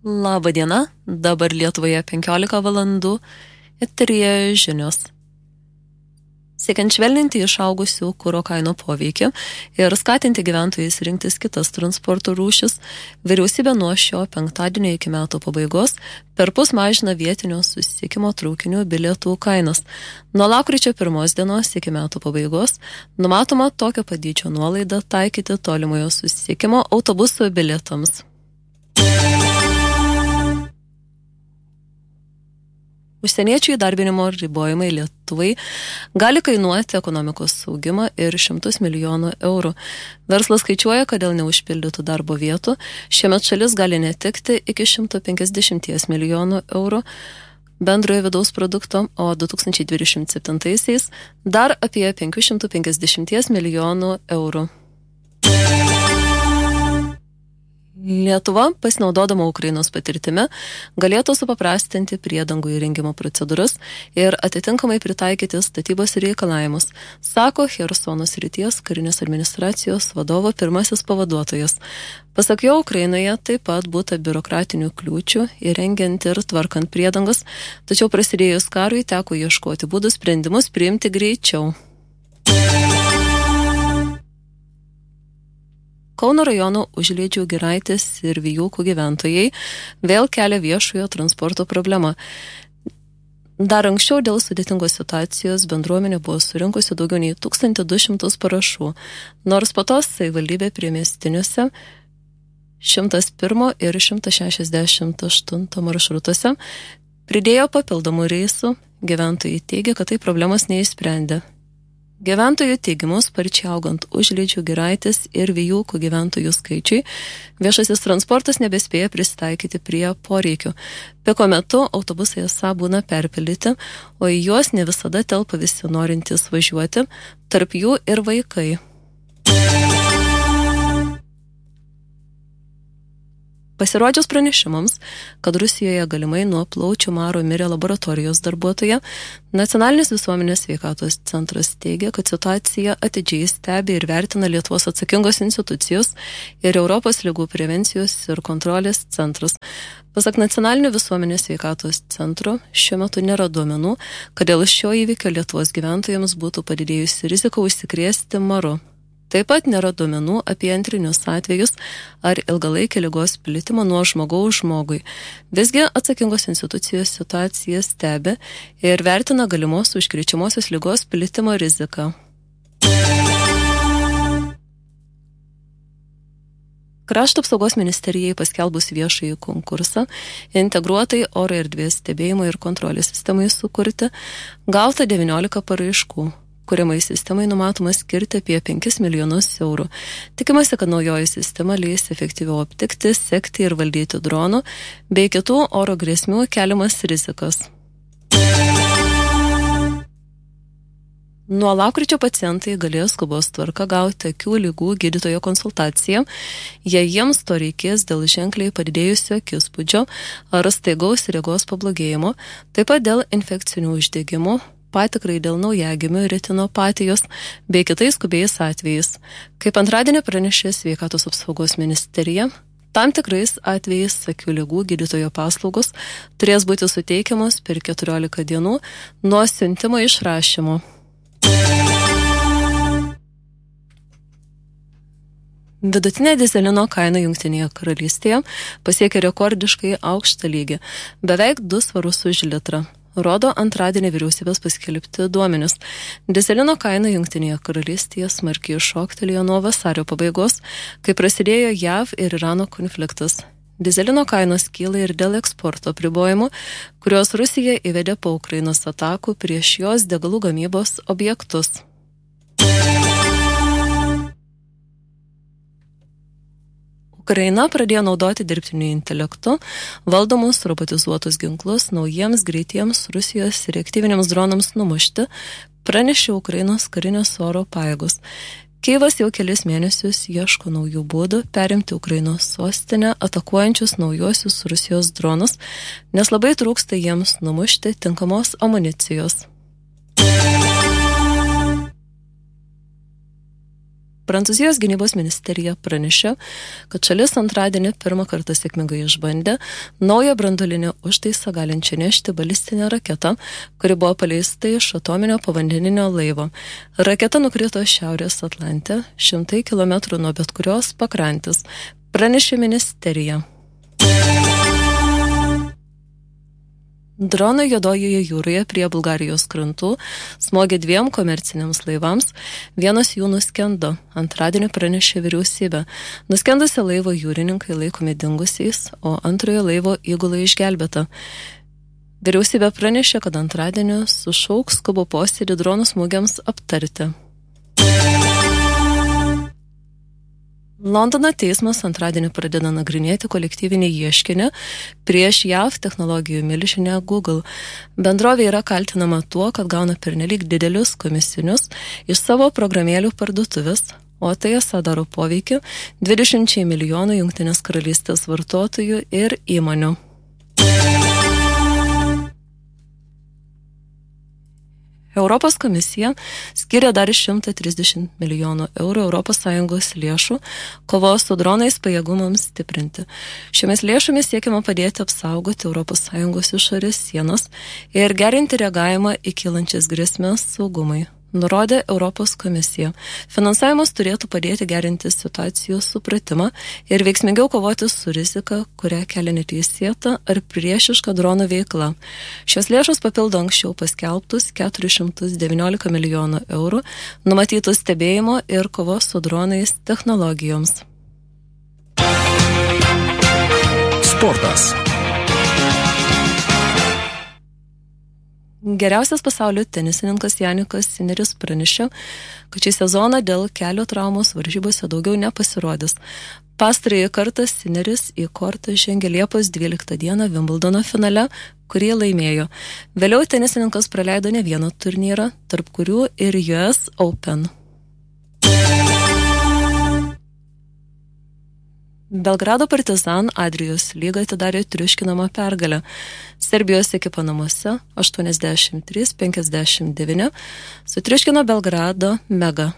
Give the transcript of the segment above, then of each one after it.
Labą dieną, dabar Lietuvoje 15 valandų, eteryje žinios. Siekiant švelninti išaugusių kuro kainų poveikį ir skatinti gyventojais rinktis kitas transporto rūšis, vyriausybė nuo šio penktadienio iki metų pabaigos perpus mažina vietinio susisiekimo traukinių bilietų kainas. Nuo lapkričio 1 dienos iki metų pabaigos numatoma tokio pat dydžio nuolaidą taikyti tolimojo susisiekimo autobusų bilietams. Užsieniečių įdarbinimo ribojimai Lietuvai gali kainuoti ekonomikos saugimą ir 100 milijonų eurų. Verslas skaičiuoja, kad dėl neužpildytų darbo vietų šiemet šalis gali netekti iki 150 milijonų eurų bendrojo vidaus produkto, o 2027-aisiais dar apie 550 milijonų eurų. Lietuva, pasinaudodama Ukrainos patirtimi, galėtų supaprastinti priedangų įrengimo procedūras ir atitinkamai pritaikyti statybos reikalavimus, sako Chersono srities karinės administracijos vadovo pirmasis pavaduotojas. Pasak jo, Ukrainoje taip pat būta biurokratinių kliūčių įrengiant ir tvarkant priedangas, tačiau prasidėjus karui teko ieškoti būdų sprendimus priimti greičiau. Kauno rajono Užliedžių Giraitės ir Vijūkų gyventojai vėl kelia viešojo transporto problemą. Dar anksčiau dėl sudėtingos situacijos bendruomenė buvo surinkusi daugiau nei 1200 parašų, nors po to savivaldybė priemiestiniuose 101 ir 168 maršrutuose pridėjo papildomų reisų. Gyventojai teigia, kad tai problemas neišsprendė. Gyventojų teigimu, sparčiai augant Užliedžių Giraitės ir Vijūkų gyventojų skaičiui, viešasis transportas nebespėja prisitaikyti prie poreikių. Piko metu autobusai esą būna perpildyti, o į juos ne visada telpa visi norintys važiuoti, tarp jų ir vaikai. Pasirodžius pranešimams, kad Rusijoje galimai nuo plaučių maro mirė laboratorijos darbuotoja, Nacionalinis visuomenės sveikatos centras teigia, kad situaciją atidžiai stebi ir vertina Lietuvos atsakingos institucijos ir Europos ligų prevencijos ir kontrolės centras. Pasak Nacionalinio visuomenės sveikatos centro, šiuo metu nėra duomenų, kad dėl šio įvykio Lietuvos gyventojams būtų padidėjusi rizika užsikrėsti maru. Taip pat nėra duomenų apie antrinius atvejus ar ilgalaikį ligos plitimą nuo žmogaus žmogui. Visgi atsakingos institucijos situaciją stebi ir vertina galimos užkrečiamosios ligos plitimo riziką. Krašto apsaugos ministerijai paskelbus viešąjį konkursą integruotai oro erdvės stebėjimo ir kontrolės sistemai sukurti gauta 19 paraiškų. Kuriamai sistemai numatoma skirti apie 5 milijonus eurų. Tikimasi, kad naujoji sistema leis efektyviau aptikti, sekti ir valdyti dronų bei kitų oro grėsmių keliamas rizikas. Nuo lapkričio pacientai galės skubos tvarka gauti akių ligų gydytojo konsultaciją, jei jiems to reikės dėl ženkliai padidėjusio akispūdžio ar staigaus regos pablogėjimo, taip pat dėl infekcinių uždegimų, patikrai dėl naujagimių retinopatijos bei kitais skubiais atvejais. Kaip antradienį pranešė Sveikatos apsaugos ministerija, tam tikrais atvejais akių ligų gydytojo paslaugos turės būti suteikiamos per 14 dienų nuo siuntimo išrašymo. Vidutinė dyzelino kaina Jungtinėje karalystėje pasiekė rekordiškai aukštą lygį, beveik 2 svarus už litrą. Rodo antradienį vyriausybės paskelbti duomenis. Dyzelino kaina Jungtinėje karalystėje smarkiai šoktelėjo nuo vasario pabaigos, kai prasidėjo JAV ir Irano konfliktas. Dyzelino kainos kyla ir dėl eksporto apribojimų, kuriuos Rusija įvedė po Ukrainos atakų prieš jos degalų gamybos objektus. Ukraina pradėjo naudoti dirbtiniu intelektu valdomus robotizuotus ginklus naujiems greitiems Rusijos reaktyviniams dronams numušti, pranešė Ukrainos karinės oro pajėgos. Kijevas jau kelis mėnesius ieško naujų būdų perimti Ukrainos sostinę atakuojančius naujosius Rusijos dronus, nes labai trūksta jiems numušti tinkamos amunicijos. Prancūzijos gynybos ministerija pranešė, kad šalis antradienį pirmą kartą sėkmingai išbandė naują branduolinį užtaisą galinčią nešti balistinę raketą, kuri buvo paleista iš atominio povandeninio laivo. Raketa nukrito Šiaurės Atlante, 100 km nuo bet kurios pakrantės, pranešė ministerija. Dronai Juodojoje jūroje prie Bulgarijos krantų smogė 2 komerciniams laivams, vienas jų nuskendo, antradienį pranešė vyriausybė. Nuskendusią laivo jūrininkai laikomi dingusiais, o antrojo laivo įgula išgelbėta. Vyriausybė pranešė, kad antradienį sušauks skubų posėdį dronų smūgiams aptarti. Londono teismas antradienį pradeda nagrinėti kolektyvinį ieškinį prieš JAV technologijų milžinę Google. Bendrovė yra kaltinama tuo, kad gauna pernelyg didelius komisinius iš savo programėlių parduotuvės, o tai esą daro poveikį 20 milijonų Jungtinės karalystės vartotojų ir įmonių. Europos komisija skiria dar 130 milijonų eurų ES lėšų kovos su dronais pajėgumams stiprinti. Šiomis lėšomis siekiama padėti apsaugoti ES išorės sienas ir gerinti reagavimą į kylančias grėsmes saugumui, nurodė Europos komisija. Finansavimas turėtų padėti gerinti situacijos supratimą ir veiksmingiau kovoti su rizika, kurią kelia neteisėta ar priešiška dronų veikla. Šios lėšos papildo anksčiau paskelbtus 419 milijonų eurų numatytus stebėjimo ir kovos su dronais technologijoms. Sportas. Geriausias pasaulio tenisininkas Janikas Sineris pranešė, kad šį sezoną dėl kelio traumos varžybose daugiau nepasirodys. Pastarąjį kartą Sineris į kortą žengė Liepos 12 dieną Wimbledono finale, kurį laimėjo. Vėliau tenisininkas praleido ne vieną turnyrą, tarp kurių ir US Open. Belgrado Partizan Adrijos lyga atidarė triuškinamą pergalę. Serbijos ekipa namuose 83-59 sutriuškino Belgrado Mega.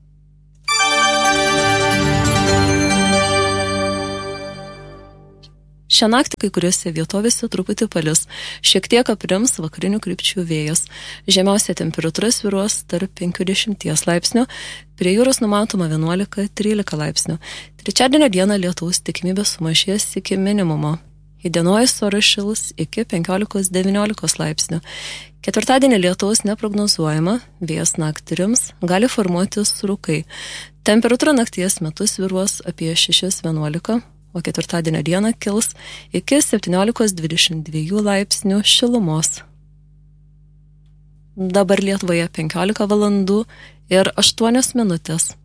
Šią naktį kai kuriuose vietovėse truputį palis, šiek tiek aprims vakarinių krypčių vėjas. Žemiausia temperatūra svyruos tarp 50 laipsnių, prie jūros numatoma 11-13 laipsnių. Trečiadienio dieną lietaus tikimybė sumažės iki minimumo. Įdienojus oras šils iki 15-19 laipsnių. Ketvirtadienį lietaus neprognozuojama, vėjas naktį rims, gali formuotis rūkai. Temperatūra nakties metu svyruos apie 6-11, o ketvirtadienio dieną kils iki 17-22 laipsnių šilumos. Dabar Lietuvoje 15 valandų ir 8 minutės.